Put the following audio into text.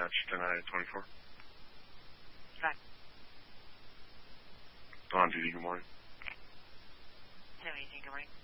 dispatch tonight at 24? Right. On duty, good morning. 718, good morning.